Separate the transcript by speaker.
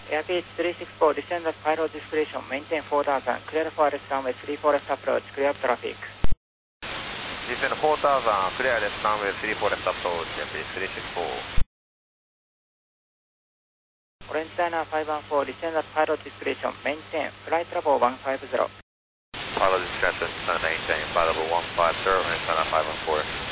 Speaker 1: Airbus 364, descend at pilot discretion, maintain 4000, clear for left runway 34 left approach, clear of traffic.
Speaker 2: Descend 4000, clear left runway 34 left approach, Airbus 364.
Speaker 1: Orange China 514, descend at pilot discretion, maintain flight level 150.
Speaker 2: Pilot discretion, maintain flight level 150, Orange China 514.